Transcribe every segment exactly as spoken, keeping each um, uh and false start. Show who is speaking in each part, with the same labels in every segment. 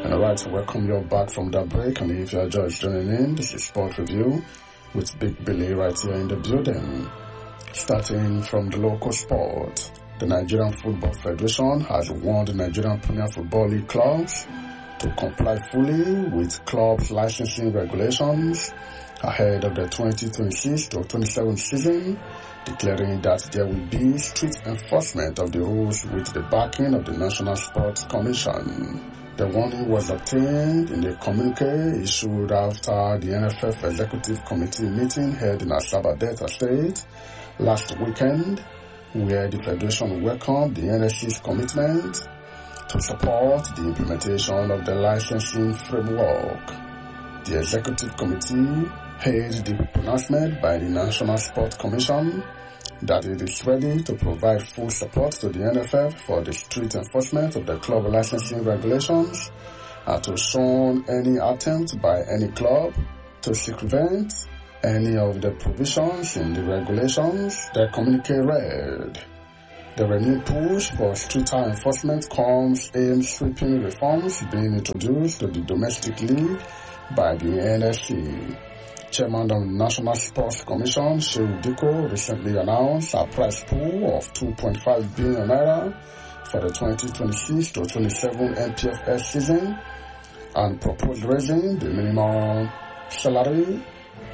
Speaker 1: And alright, so welcome you back from that break. And if you're just joining in, this is Sport Review with Big Billy right here in the building. Starting from the local sport, the Nigerian Football Federation has warned the Nigerian Premier Football League clubs to comply fully with clubs' licensing regulations ahead of the twenty twenty-six to twenty-seven season, declaring that there will be strict enforcement of the rules with the backing of the National Sports Commission. The warning was obtained in a communique issued after the N F F Executive Committee meeting held in Asaba Delta State last weekend, where the Federation welcomed the N S C's commitment to support the implementation of the licensing framework. The Executive Committee hailed the pronouncement by the National Sports Commission that it is ready to provide full support to the N F F for the strict enforcement of the club licensing regulations and to shun any attempt by any club to circumvent any of the provisions in the regulations. The communique read, the renewed push for stricter enforcement comes amid sweeping reforms being introduced to the domestic league by the N S C. Chairman of the National Sports Commission, Shehu Diko, recently announced a prize pool of two point five billion naira for the twenty twenty-six to twenty-seven N P F L season and proposed raising the minimum salary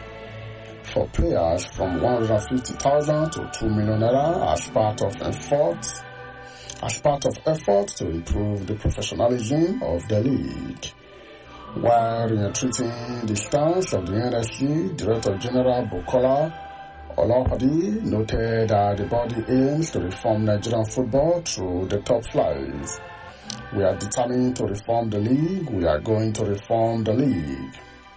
Speaker 1: for players from one hundred fifty thousand to two million naira as part of effort, as part of efforts to improve the professionalism of the league. While entreating the stance of the N S C, Director General Bukola Olopade noted that the body aims to reform Nigerian football through the top flights. We are determined to reform the league. We are going to reform the league.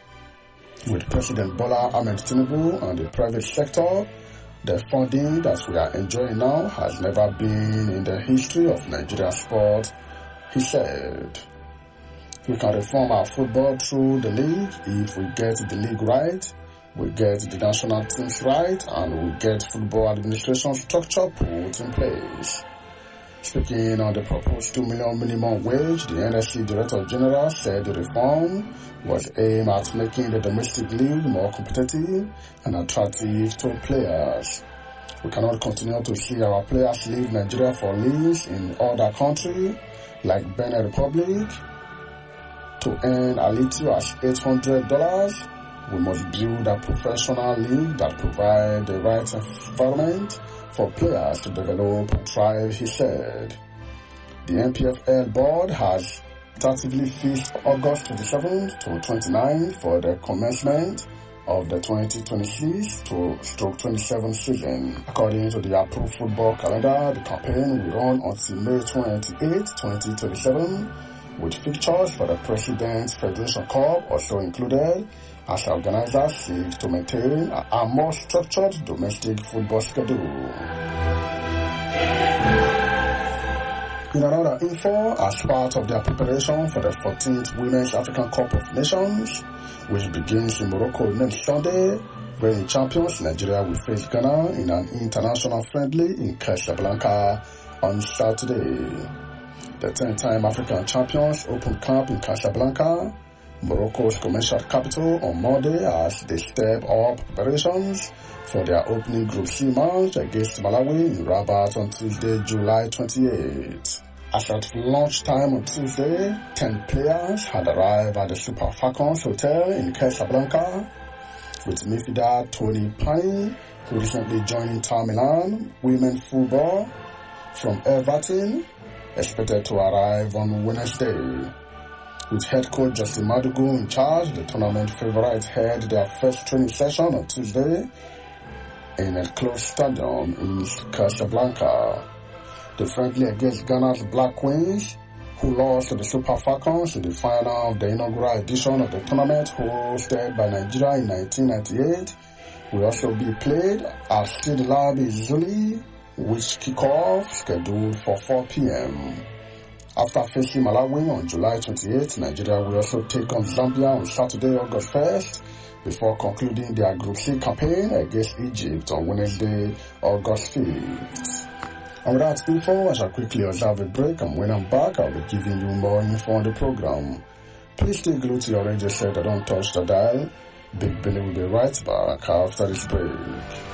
Speaker 1: With President Bola Ahmed Tinubu and the private sector, the funding that we are enjoying now has never been in the history of Nigerian sport, he said. We can reform our football through the league if we get the league right, we get the national teams right, and we get football administration structure put in place. Speaking on the proposed two million minimum wage, the N S C Director General said the reform was aimed at making the domestic league more competitive and attractive to players. We cannot continue to see our players leave Nigeria for leagues in other countries like Benin Republic to earn as little as eight hundred dollars. We must build a professional league that provides the right environment for players to develop and thrive, he said. The N P F L board has tentatively fixed August twenty-seventh to twenty-ninth for the commencement of the twenty twenty-six to twenty-seven season. According to the approved football calendar, the campaign will run until May twenty-eighth, twenty twenty-seven, with fixtures for the President's Federation Cup also included, as organizers seek to maintain a more structured domestic football schedule. In another info, as part of their preparation for the fourteenth Women's African Cup of Nations, which begins in Morocco next Sunday, reigning champions Nigeria will face Ghana in an international friendly in Casablanca on Saturday. The ten-time African champions open camp in Casablanca, Morocco's commercial capital, on Monday as they step up preparations for their opening Group C match against Malawi in Rabat on Tuesday, July twenty-eighth. As at lunchtime on Tuesday, ten players had arrived at the Super Falcons Hotel in Casablanca, with midfielder Tony Payne, who recently joined Inter Milan Women Football from Everton, expected to arrive on Wednesday. With head coach Justin Madugu in charge, the tournament favorites held their first training session on Tuesday in a closed stadium in Casablanca. The friendly against Ghana's Black Queens, who lost to the Super Falcons in the final of the inaugural edition of the tournament hosted by Nigeria in nineteen ninety-eight, will also be played at Stade Labi Zuli, which kick-off scheduled for four p.m. After facing Malawi on July twenty-eighth, Nigeria will also take on Zambia on Saturday, August first, before concluding their Group C campaign against Egypt on Wednesday, August fifth. And with that info, I shall quickly observe a break, and when I'm back, I'll be giving you more info on the program. Please stay glued to your radio set and don't touch the dial. Big Billy will be right back after this break.